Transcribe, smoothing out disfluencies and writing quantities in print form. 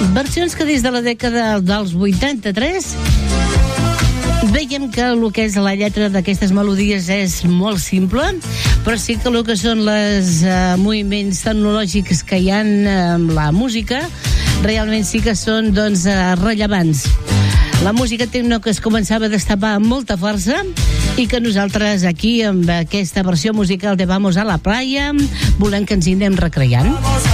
Versions que des de la dècada dels 83 veiem que el que és la lletra d'aquestes melodies és molt simple, però sí que el que són els moviments tecnològics que hi ha amb la música realment sí que són rellevants. La música techno que es començava a destapar amb molta força i que nosaltres aquí amb aquesta versió musical de Vamos a la playa volem que ens hi anem recreant.